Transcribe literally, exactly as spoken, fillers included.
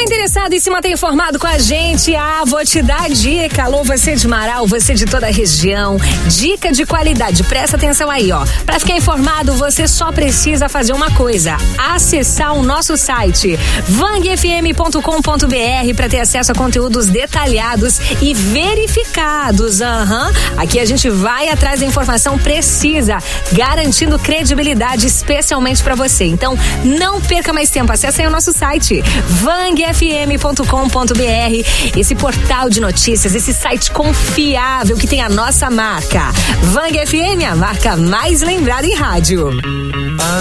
Interessado em se manter informado com a gente? Ah, vou te dar a dica. Alô, você de Marau, você de toda a região. Dica de qualidade, presta atenção aí, ó. Pra ficar informado, você só precisa fazer uma coisa: acessar o nosso site vang f m ponto com ponto b r para ter acesso a conteúdos detalhados e verificados. Aham. Uhum. Aqui a gente vai atrás da informação precisa, garantindo credibilidade especialmente pra você. Então, não perca mais tempo. Acesse aí o nosso site vang f m ponto com ponto b r, esse portal de notícias, esse site confiável que tem a nossa marca. Vang F M, a marca mais lembrada em rádio.